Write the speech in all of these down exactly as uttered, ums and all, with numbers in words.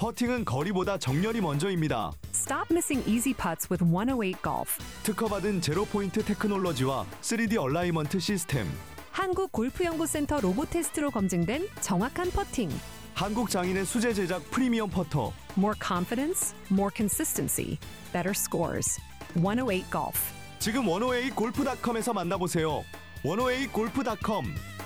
퍼팅은 거리보다 정렬이 먼저입니다. Stop missing easy putts with 원오에잇 Golf. 특허받은 제로포인트 테크놀로지와 쓰리디 얼라이먼트 시스템. 한국골프연구센터 로봇 테스트로 검증된 정확한 퍼팅. 한국장인의 수제 제작 프리미엄 퍼터. More confidence, more consistency, better scores. 원오에잇 Golf. 지금 원오에잇 골프닷컴에서 만나보세요. 원오에잇 골프닷컴.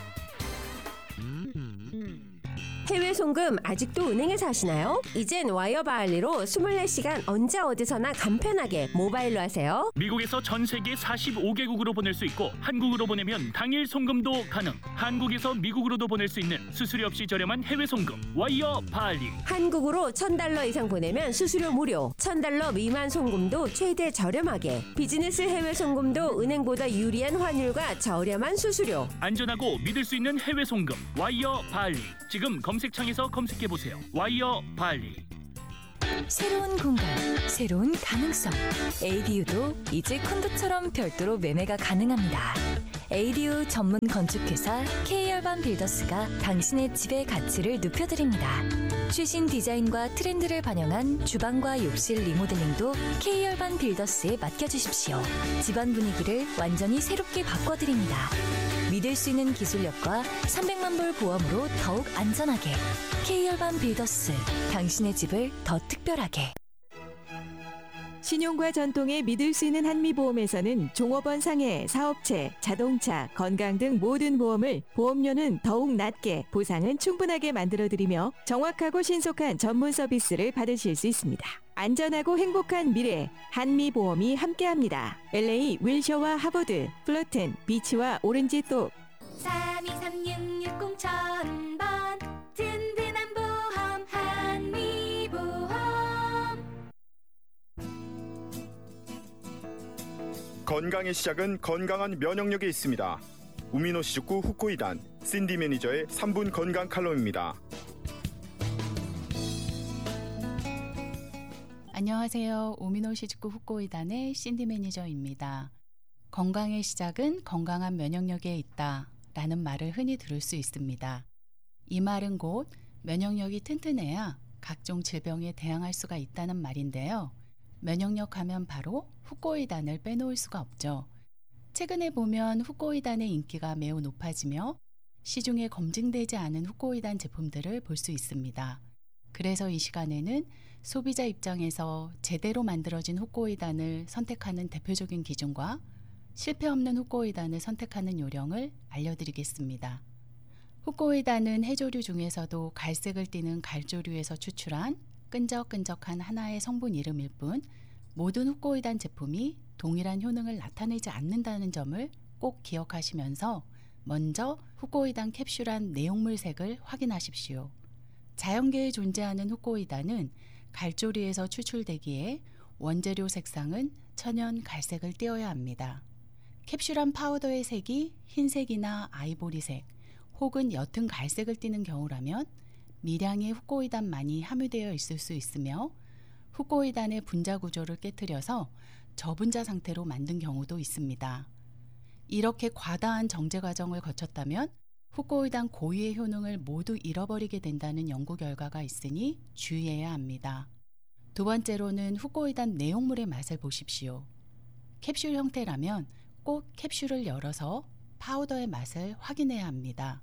해외 송금 아직도 은행에서 하시나요? 이젠 와이어 바할리로 이십사 시간 언제 어디서나 간편하게 모바일로 하세요. 미국에서 전 세계 사십오 개국으로 보낼 수 있고 한국으로 보내면 당일 송금도 가능. 한국에서 미국으로도 보낼 수 있는 수수료 없이 저렴한 해외 송금 와이어 바할리. 한국으로 천 달러 이상 보내면 수수료 무료. 천 달러 미만 송금도 최대 저렴하게. 비즈니스 해외 송금도 은행보다 유리한 환율과 저렴한 수수료. 안전하고 믿을 수 있는 해외 송금 와이어 바할리. 지금 검색창에서 검색해보세요. 와이어 바할리. 새로운 공간, 새로운 가능성. 에이디유도 이제 콘도처럼 별도로 매매가 가능합니다. 에이디유 전문 건축회사 K열반 빌더스가 당신의 집의 가치를 높여드립니다. 최신 디자인과 트렌드를 반영한 주방과 욕실 리모델링도 K열반 빌더스에 맡겨주십시오. 집안 분위기를 완전히 새롭게 바꿔드립니다. 믿을 수 있는 기술력과 삼백만 불 보험으로 더욱 안전하게. K열반 빌더스, 당신의 집을 더 특별하게. 신용과 전통에 믿을 수 있는 한미보험에서는 종업원 상해, 사업체, 자동차, 건강 등 모든 보험을 보험료는 더욱 낮게, 보상은 충분하게 만들어드리며 정확하고 신속한 전문 서비스를 받으실 수 있습니다. 안전하고 행복한 미래, 한미보험이 함께합니다. 엘에이 윌셔와 하버드, 플러튼, 비치와 오렌지똑. 삼이삼육육공 천번 든든한 보험 한미보험. 건강의 시작은 건강한 면역력에 있습니다. 우미노시즈쿠 후코이단 신디 매니저의 삼 분 건강 칼럼입니다. 안녕하세요. 우미노시즈쿠 후코이단의 신디 매니저입니다. 건강의 시작은 건강한 면역력에 있다 라는 말을 흔히 들을 수 있습니다. 이 말은 곧 면역력이 튼튼해야 각종 질병에 대항할 수가 있다는 말인데요. 면역력 하면 바로 후코이단을 빼놓을 수가 없죠. 최근에 보면 후코이단의 인기가 매우 높아지며 시중에 검증되지 않은 후코이단 제품들을 볼 수 있습니다. 그래서 이 시간에는 소비자 입장에서 제대로 만들어진 후코이단을 선택하는 대표적인 기준과 실패 없는 후코이단을 선택하는 요령을 알려드리겠습니다. 후코이단은 해조류 중에서도 갈색을 띠는 갈조류에서 추출한 끈적끈적한 하나의 성분 이름일 뿐 모든 후코이단 제품이 동일한 효능을 나타내지 않는다는 점을 꼭 기억하시면서 먼저 후코이단 캡슐 내용물 색을 확인하십시오. 자연계에 존재하는 후코이단은 갈조류에서 추출되기에 원재료 색상은 천연 갈색을 띄어야 합니다. 캡슐 파우더의 색이 흰색이나 아이보리색 혹은 옅은 갈색을 띠는 경우라면 미량의 후코이단만이 함유되어 있을 수 있으며 후코이단의 분자 구조를 깨뜨려서 저분자 상태로 만든 경우도 있습니다. 이렇게 과다한 정제 과정을 거쳤다면 후코이단 고유의 효능을 모두 잃어버리게 된다는 연구 결과가 있으니 주의해야 합니다. 두 번째로는 후코이단 내용물의 맛을 보십시오. 캡슐 형태라면 꼭 캡슐을 열어서 파우더의 맛을 확인해야 합니다.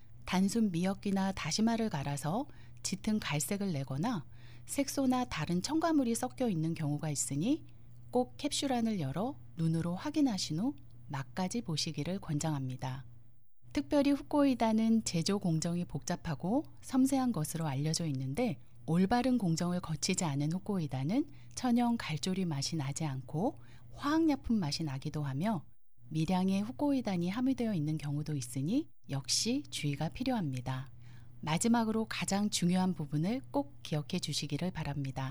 단순 미역기나 다시마를 갈아서 짙은 갈색을 내거나 색소나 다른 첨가물이 섞여 있는 경우가 있으니 꼭 캡슐 안을 열어 눈으로 확인하신 후 맛까지 보시기를 권장합니다. 특별히 후코이단은 제조 공정이 복잡하고 섬세한 것으로 알려져 있는데 올바른 공정을 거치지 않은 후코이단은 천연 갈조리 맛이 나지 않고 화학약품 맛이 나기도 하며 미량의 후코이단이 함유되어 있는 경우도 있으니 역시 주의가 필요합니다. 마지막으로 가장 중요한 부분을 꼭 기억해 주시기를 바랍니다.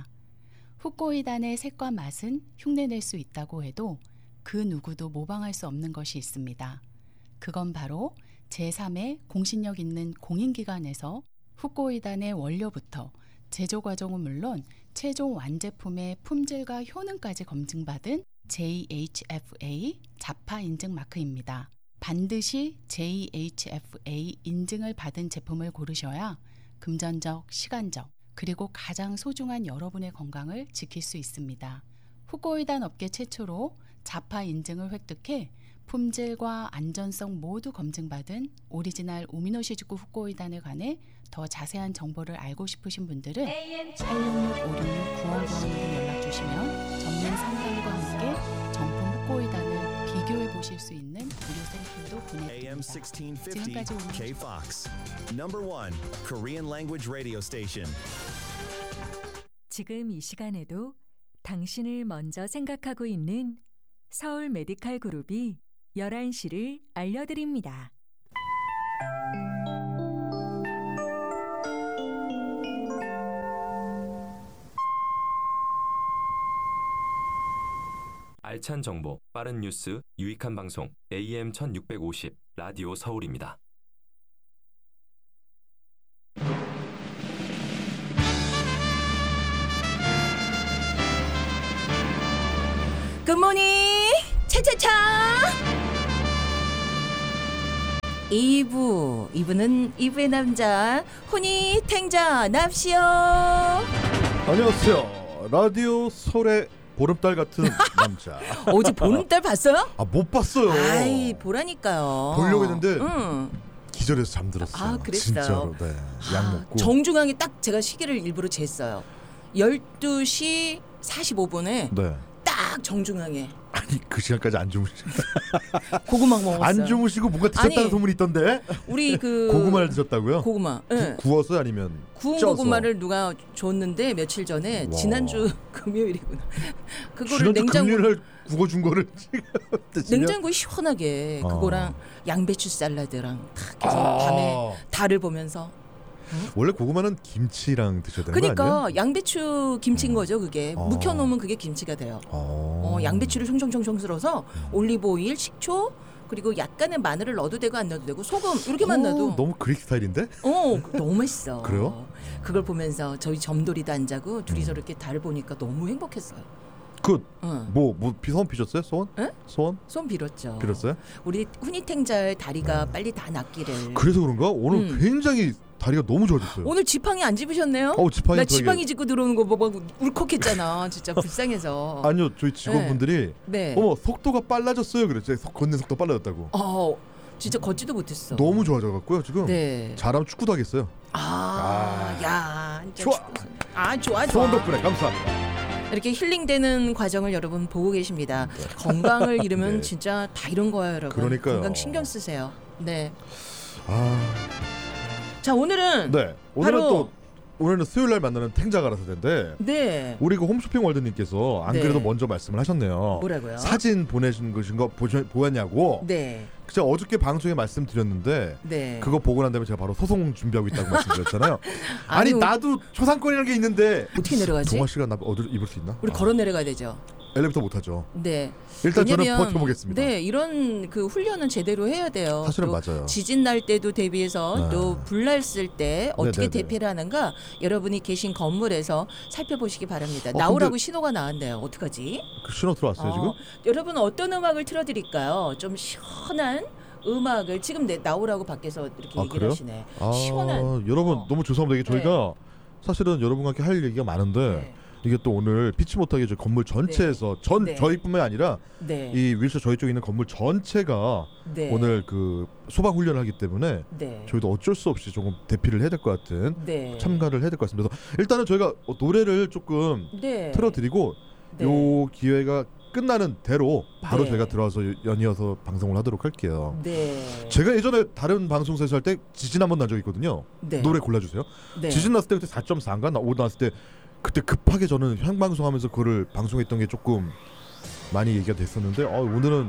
후코이단의 색과 맛은 흉내낼 수 있다고 해도 그 누구도 모방할 수 없는 것이 있습니다. 그건 바로 제삼의 공신력 있는 공인기관에서 후코이단의 원료부터 제조 과정은 물론 최종 완제품의 품질과 효능까지 검증받은 제이에이치에프에이 자파 인증 마크입니다. 반드시 제이에이치에프에이 인증을 받은 제품을 고르셔야 금전적, 시간적, 그리고 가장 소중한 여러분의 건강을 지킬 수 있습니다. 후코이단 업계 최초로 자파 인증을 획득해 품질과 안전성 모두 검증받은 오리지널 우미노시즈쿠 후코이단에 관해 더 자세한 정보를 알고 싶으신 분들은 팔육육 오육육 구공공으로 연락 주시면 전문 상담과 함께 정품 후코이단을 비교해 보실 수 있는 무료 샘플도 보내드립니다. 지금까지 오미노 K-Fox, number one Korean language radio station. 지금 이 시간에도 당신을 먼저 생각하고 있는 서울 메디칼 그룹이 열한 시를 알려드립니다. 알찬 정보, 빠른 뉴스, 유익한 방송 에이엠 천육백오십 라디오 서울입니다. 굿모닝 차차차 이 부 이 부는 이 부의 남자 훈이 탱자 납시오. 안녕하세요. 라디오 서울의 보름달 같은 남자. 어제 보름달 봤어요? 아, 못 봤어요. 아이, 보라니까요. 보려고 했는데 응. 기절해서 잠들었어요. 아, 그랬어요? 진짜로. 네. 약 먹고. 정중앙에 딱 제가 시계를 일부러 쟀어요. 열두 시 사십오 분에 네. 딱 정중앙에. 아니, 그 시간까지 안 주무시고. 고구마 먹었어요. 안 주무시고 뭔가 드셨다는 아니, 소문이 있던데. 우리 그 고구마를 드셨다고요? 고구마. 네. 구, 구워서 아니면 구운 쪄서. 고구마를 누가 줬는데 며칠 전에. 와. 지난주 금요일이구나. 그거를 지난주 냉장고 금요일 구워준 거를 지금 드시면? 냉장고에 시원하게 어. 그거랑 양배추 샐러드랑 탁 해서 아. 밤에 달을 보면서. 원래 고구마는 김치랑 드셔야 되는 그러니까 거 아니에요? 양배추 김치인 거죠. 그게 어. 묵혀놓으면 그게 김치가 돼요. 어, 양배추를 총총총총 썰어서 올리브 오일, 식초 그리고 약간의 마늘을 넣어도 되고 안 넣어도 되고 소금 이렇게만 오, 넣어도 너무 그릭 스타일인데? 어 너무 맛있어. 그래요? 그걸 보면서 저희 점돌이도 안 자고 둘이서 이렇게 달을 보니까 너무 행복했어요. 그 응. 뭐, 뭐 소원 비셨어요? 소원? 에? 소원? 손 빌었죠. 빌었어요? 우리 훈이탱자의 다리가 빨리 다 낫기를. 그래서 그런가? 오늘 음. 굉장히 다리가 너무 좋아졌어요. 오늘 지팡이 안 집으셨네요? 어, 지팡이 나 저기- 지팡이 짚고 들어오는 거 보고 울컥했잖아. 진짜 불쌍해서. 아니요, 저희 직원분들이 네. 어머 속도가 빨라졌어요. 그랬죠. 걷는 속도 빨라졌다고. 어, 진짜 걷지도 못했어. 너무 좋아져갖고요 지금. 네. 잘하면 축구도 하겠어요. 아, 야, 진짜 좋아. 축구. 아, 좋아, 좋아. 소원 덕분에 감사합니다. 이렇게 힐링되는 과정을 여러분 보고 계십니다. 건강을 잃으면 네. 진짜 다 이런 거예요, 여러분. 그러니까요. 건강 신경 쓰세요. 네. 아, 자, 오늘은 네. 오늘은 바로 또 오늘은 수요일 날 만나는 탱자가라서인데. 네. 우리 그 홈쇼핑 월드님께서 안 네. 그래도 먼저 말씀을 하셨네요. 뭐라고요? 사진 보내신 것인 거 보시, 보았냐고. 네. 제가 어저께 방송에 말씀드렸는데 네. 그거 보고 난 다음에 제가 바로 소송 준비하고 있다고 말씀드렸잖아요. 아니, 아니, 나도 초상권이라는 게 있는데 어떻게 내려가지? 동아 씨가 나 어디 입을 수 있나? 우리 아, 걸어 내려가야 되죠. 엘리베이터 못 타죠. 네. 일단 저는 왜냐면, 버텨보겠습니다. 네, 이런 그 훈련은 제대로 해야 돼요. 사실은 또 맞아요. 지진 날 때도 대비해서 네. 또 불 났을 때 어떻게 네네네. 대피를 하는가 여러분이 계신 건물에서 살펴보시기 바랍니다. 어, 나오라고 근데- 신호가 나왔네요. 어떡하지? 그 신호 들어왔어요 어, 지금? 여러분 어떤 음악을 틀어드릴까요? 좀 시원한 음악을 지금 내, 나오라고 밖에서 이렇게 아, 얘기를 그래요? 하시네. 아, 시원한. 여러분 너무 죄송합니다. 이게 네. 저희가 사실은 여러분과 함께 할 얘기가 많은데 네. 이게 또 오늘 피치 못하게 저 건물 전체에서 전 네. 저희뿐만이 아니라 네. 이 윌셔 저희 쪽에 있는 건물 전체가 네. 오늘 그 소방 훈련을 하기 때문에 네. 저희도 어쩔 수 없이 조금 대피를 해야 될 것 같은 네. 참가를 해야 될 것 같습니다. 그래서 일단은 저희가 노래를 조금 네. 틀어드리고 네. 요 기회가 끝나는 대로 바로 네. 저희가 들어와서 연이어서 방송을 하도록 할게요. 네. 제가 예전에 다른 방송사에서 할 때 지진 한 번 난 적이 있거든요. 네. 노래 골라주세요. 네. 지진 났을 때 그때 사 점 사인가 오 나왔을 때 그때 급하게 저는 향방송하면서 그거를 방송했던 게 조금 많이 얘기가 됐었는데 어, 오늘은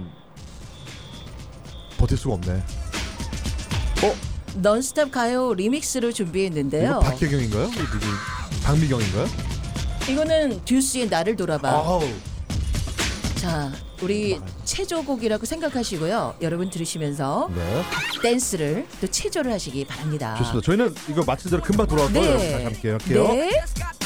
버틸 수가 없네. 어? 넌스톱 가요 리믹스를 준비했는데요. 이거 박혜경인가요? 이거 누구? 박미경인가요? 이거는 듀스의 나를 돌아봐. 아우. 자, 우리 체조곡이라고 생각하시고요. 여러분 들으시면서 네. 댄스를 또 체조를 하시기 바랍니다. 좋습니다. 저희는 이거 마친 대로 금방 돌아올 거예요. 네. 다시 함께 할게요. 네.